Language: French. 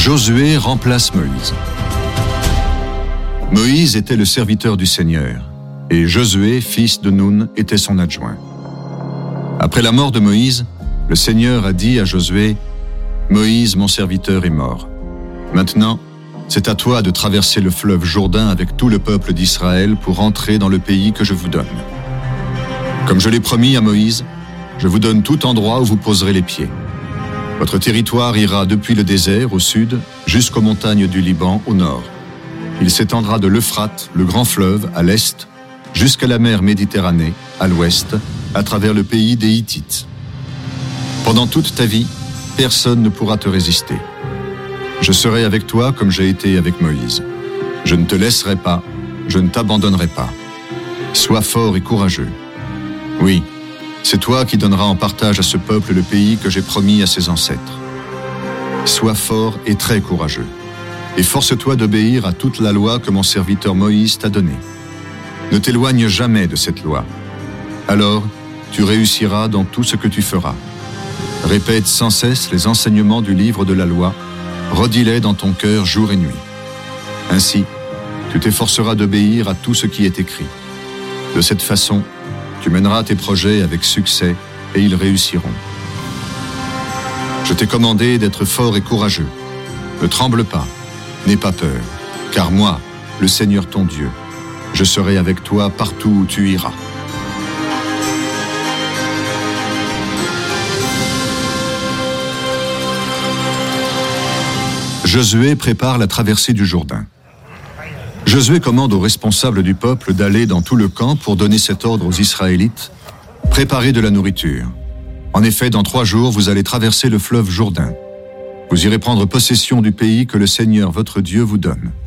Josué remplace Moïse. Moïse était le serviteur du Seigneur, et Josué, fils de Nun, était son adjoint. Après la mort de Moïse, le Seigneur a dit à Josué, « Moïse, mon serviteur, est mort. Maintenant, c'est à toi de traverser le fleuve Jourdain avec tout le peuple d'Israël pour entrer dans le pays que je vous donne. Comme je l'ai promis à Moïse, je vous donne tout endroit où vous poserez les pieds. Votre territoire ira depuis le désert au sud jusqu'aux montagnes du Liban au nord. Il s'étendra de l'Euphrate, le grand fleuve, à l'est, jusqu'à la mer Méditerranée, à l'ouest, à travers le pays des Hittites. Pendant toute ta vie, personne ne pourra te résister. Je serai avec toi comme j'ai été avec Moïse. Je ne te laisserai pas, je ne t'abandonnerai pas. Sois fort et courageux. Oui, c'est toi qui donneras en partage à ce peuple le pays que j'ai promis à ses ancêtres. Sois fort et très courageux, et force-toi d'obéir à toute la loi que mon serviteur Moïse t'a donnée. Ne t'éloigne jamais de cette loi. Alors, tu réussiras dans tout ce que tu feras. Répète sans cesse les enseignements du livre de la loi, redis-les dans ton cœur jour et nuit. Ainsi, tu t'efforceras d'obéir à tout ce qui est écrit. De cette façon, tu mèneras tes projets avec succès et ils réussiront. Je t'ai commandé d'être fort et courageux. Ne tremble pas, n'aie pas peur, car moi, le Seigneur ton Dieu, je serai avec toi partout où tu iras. Josué prépare la traversée du Jourdain. Josué commande aux responsables du peuple d'aller dans tout le camp pour donner cet ordre aux Israélites. Préparez de la nourriture. En effet, dans 3 jours, vous allez traverser le fleuve Jourdain. Vous irez prendre possession du pays que le Seigneur votre Dieu vous donne.